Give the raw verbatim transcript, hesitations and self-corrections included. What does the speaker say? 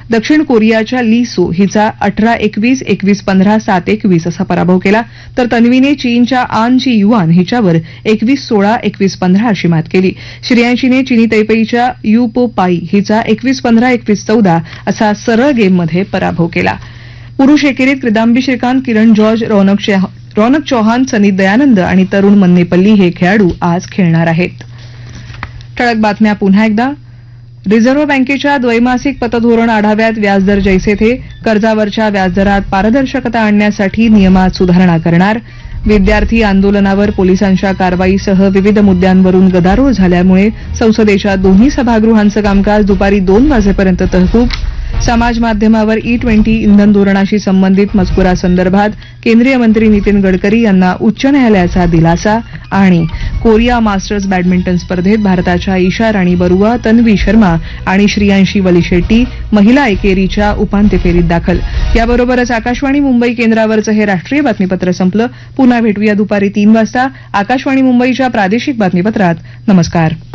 दक्षिण कोरियाच्या ली सो हिचा अठरा एकवीस एकवीस पंधरा सात एकवीस असा पराभव केला तर तन्वीने चीनच्या आन जी युआन हिच्यावर एकवीस सोळा एकवीस पंधरा अशी मात केली. श्रेयांशीने चिनी तैपेईच्या यू पो पाई हिचा एकवीस पंधरा एकवीस चौदा असा सरळ गेममध्ये पराभव केला. पुरुष एकेरीत किदांबी श्रीकांत, किरण जॉर्ज, रौनक चौहान रौनक चौहान, सनी दयानंद आणि तरुण मन्नेपल्ली हे खेळाडू आज खेळणार आहेत. ठळक बातम्या पुन्हा एकदा. रिझर्व्ह बँकेच्या द्वैमासिक पतधोरण आढाव्यात व्याजदर जैसे थे. कर्जावरच्या व्याजदरात पारदर्शकता आणण्यासाठी नियमात सुधारणा करणार. विद्यार्थी आंदोलनावर पोलिसांच्या कारवाईसह विविध मुद्द्यांवरून गदारोळ झाल्यामुळे संसदेच्या दोन्ही सभागृहांचं कामकाज दुपारी दोन वाजेपर्यंत तहकूब. समाज माध्यमावर ई ट्वेंटी इंधन धोरणाशी संबंधित मजकुरासंदर्भात केंद्रीय मंत्री नितीन गडकरी यांना उच्च न्यायालयाचा दिलासा. आणि कोरिया मास्टर्स बॅडमिंटन स्पर्धेत भारताच्या ईशा राणी बरुआ, तन्वी शर्मा आणि श्रेयांशी वलीशेट्टी महिला एकेरीच्या उपांत्य फेरीत दाखल. याबरोबरच आकाशवाणी मुंबई केंद्रावरचं हे राष्ट्रीय बातमीपत्र संपलं. पुन्हा भेटूया दुपारी तीन वाजता आकाशवाणी मुंबईच्या प्रादेशिक बातमीपत्रात. नमस्कार.